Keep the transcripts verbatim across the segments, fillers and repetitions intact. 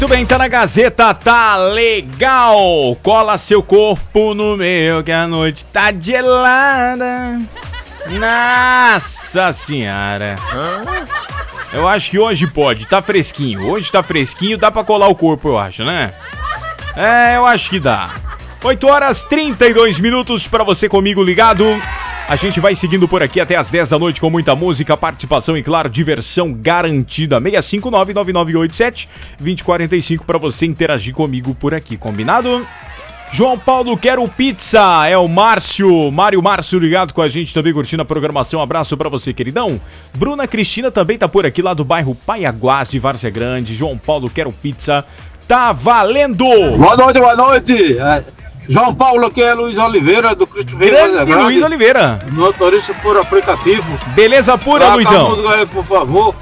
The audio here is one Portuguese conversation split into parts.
Muito bem, tá na Gazeta, tá legal. Cola seu corpo no meu que a noite tá gelada. Nossa senhora. Eu acho que hoje pode, tá fresquinho. Hoje tá fresquinho, dá pra colar o corpo, eu acho, né? É, eu acho que dá. oito horas e trinta e dois minutos pra você comigo ligado. A gente vai seguindo por aqui até as dez da noite com muita música, participação e, claro, diversão garantida. seis cinco nove, nove nove oito sete, dois zero quatro cinco para você interagir comigo por aqui, combinado? João Paulo, quero pizza, é o Márcio, Mário Márcio ligado com a gente também, curtindo a programação, um abraço pra você, queridão. Bruna Cristina também tá por aqui, lá do bairro Paiaguás de Várzea Grande. João Paulo, quero pizza, tá valendo! Boa noite, boa noite! É, João Paulo, aqui é Luiz Oliveira, do Cristo Rei. Grande Luiz Oliveira. Motorista por aplicativo. Beleza pura, Toca Luizão. a música aí, por favor.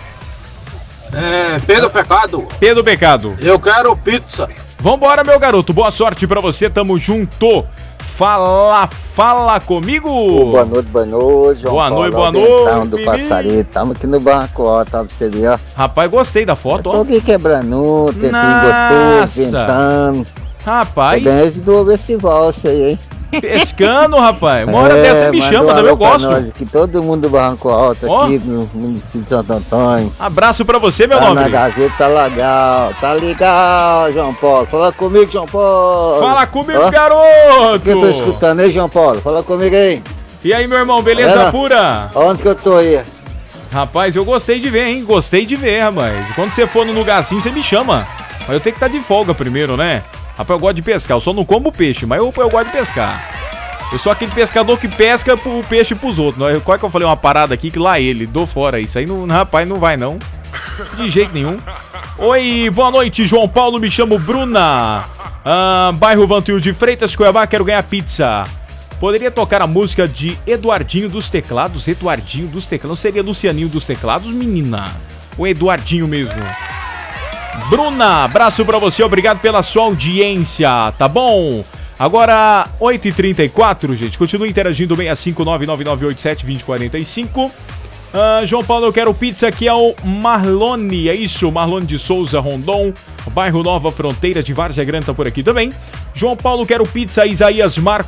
É, Pedro Pecado. Pedro Pecado. Eu quero pizza. Vambora, meu garoto, boa sorte pra você, tamo junto. Fala, fala comigo. Boa noite, boa noite, João Boa Paulo, noite, boa Albentão noite, do menino. Passarinho. Tamo aqui no barco, ó, tá pra você ver, ó. Rapaz, gostei da foto, Tô ó. aqui quebrando, tempinho Nossa. gostoso, ventando. Rapaz, Ganhei esse do festival, isso aí, hein? pescando, rapaz. Uma hora dessa me manda chama um também, eu alô pra gosto. nós aqui, todo mundo do Barranco Alto Ó. aqui no município de Santo Antônio. Abraço pra você, meu Tá nome. na Gazeta, tá legal, tá legal, João Paulo. Fala comigo, João Paulo. Fala comigo, Ó, garoto. que eu tô escutando aí, João Paulo? Fala comigo aí. E aí, meu irmão, beleza Era? pura? Onde que eu tô aí? Rapaz, eu gostei de ver, hein? Gostei de ver, rapaz. Quando você for no lugar assim, você me chama. Mas eu tenho que estar de folga primeiro, né? Rapaz, eu gosto de pescar. Eu só não como peixe, mas eu, eu gosto de pescar. Eu sou aquele pescador que pesca o peixe pros outros. Qual é que eu falei uma parada aqui que lá ele, dou fora. Isso aí, não, rapaz, não vai não. De jeito nenhum. Oi, boa noite, João Paulo. Me chamo Bruna. Ah, bairro Vantuil de Freitas, Cuiabá. Quero ganhar pizza. Poderia tocar a música de Eduardinho dos Teclados? Eduardinho dos Teclados. Não seria Lucianinho dos Teclados, menina? Ou Eduardinho mesmo? Bruna, abraço pra você. Obrigado pela sua audiência, tá bom? Agora, oito e trinta e quatro, gente. Continua interagindo, seis cinco nove, nove nove oito sete, dois zero quatro cinco. Ah, João Paulo, eu quero pizza, aqui é o Marlone, é isso, Marlone de Souza, Rondon, bairro Nova Fronteira de Várzea Grande, tá por aqui também. João Paulo, quero pizza, Isaías Marcos.